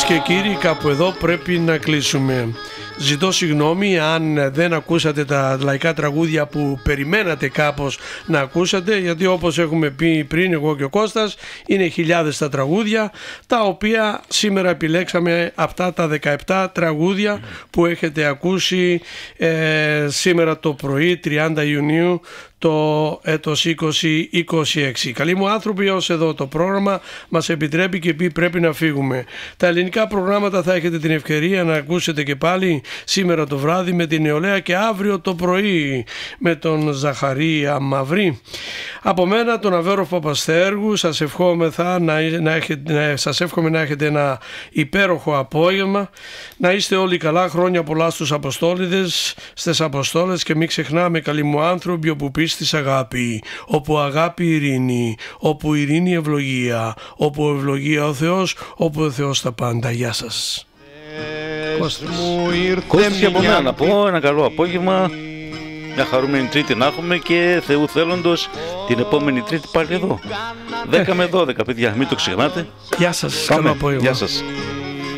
Κυρίες και κύριοι, κάπου εδώ πρέπει να κλείσουμε. Ζητώ συγγνώμη αν δεν ακούσατε τα λαϊκά τραγούδια που περιμένατε κάπως να ακούσατε, γιατί όπως έχουμε πει πριν εγώ και ο Κώστας, είναι χιλιάδες τα τραγούδια, τα οποία σήμερα επιλέξαμε αυτά τα 17 τραγούδια που έχετε ακούσει σήμερα το πρωί 30 Ιουνίου το έτος 2026. Καλοί μου άνθρωποι, ως εδώ το πρόγραμμα μας επιτρέπει και πει πρέπει να φύγουμε. Τα ελληνικά προγράμματα θα έχετε την ευκαιρία να ακούσετε και πάλι σήμερα το βράδυ με την Νεολαία και αύριο το πρωί με τον Ζαχαρία Μαυρή. Από μένα τον Αβέρο Παπαστέργου σας εύχομαι να έχετε ένα υπέροχο απόγευμα, να είστε όλοι καλά, χρόνια πολλά στους Αποστόλιδες, στις Αποστόλες, και μην ξεχνάμε καλοί μου άνθρωποι, όπου πίστης αγάπη, όπου αγάπη ειρήνη, όπου ειρήνη ευλογία, όπου ευλογία ο Θεός, όπου ο Θεός τα πάντα. Γεια σας. Κώστας και από μένα να πω ένα καλό απόγευμα, μια χαρούμενη Τρίτη να έχουμε και Θεού θέλοντος την επόμενη Τρίτη πάλι εδώ 10 με 12 παιδιά, μην το ξεχνάτε. Γεια σας, καλό απόγευμα. Γεια σας.